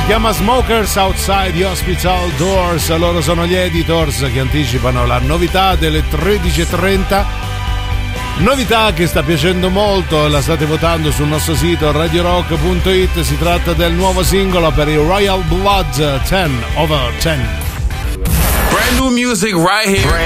chiama Smokers Outside the Hospital Doors. Loro sono gli Editors che anticipano la novità delle 13.30. Novità che sta piacendo molto, la state votando sul nostro sito radiorock.it. Si tratta del nuovo singolo per i Royal Blood, 10/10. Brand new music right here.